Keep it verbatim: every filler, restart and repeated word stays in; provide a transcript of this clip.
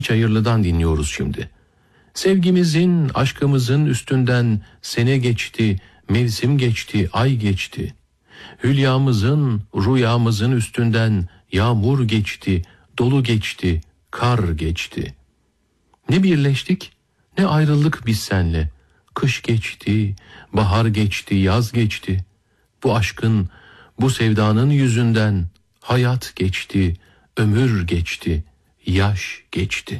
Çayırlı'dan dinliyoruz şimdi. Sevgimizin, aşkımızın üstünden sene geçti, mevsim geçti, ay geçti. Hülyamızın, rüyamızın üstünden yağmur geçti, dolu geçti, kar geçti. Ne birleştik, ne ayrıldık biz senle. Kış geçti, bahar geçti, yaz geçti. Bu aşkın, bu sevdanın yüzünden hayat geçti, ömür geçti, yaş geçti.